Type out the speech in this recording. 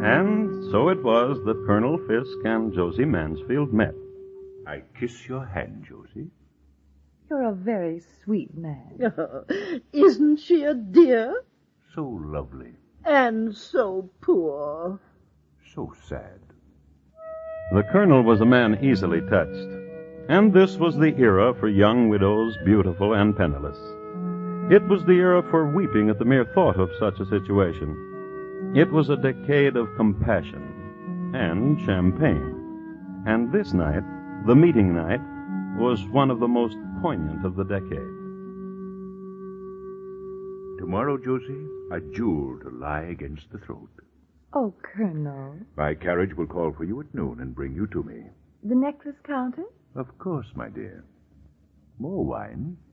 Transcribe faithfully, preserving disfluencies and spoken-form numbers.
And so it was that Colonel Fisk and Josie Mansfield met. I kiss your hand, Josie. You're a very sweet man. Oh, isn't she a dear? So lovely. And so poor. So sad. The Colonel was a man easily touched, and this was the era for young widows, beautiful and penniless. It was the era for weeping at the mere thought of such a situation. It was a decade of compassion and champagne. And this night, the meeting night, was one of the most poignant of the decade. Tomorrow, Josie, a jewel to lie against the throat. Oh, Colonel. My carriage will call for you at noon and bring you to me. The necklace counter? Of course, my dear. More wine?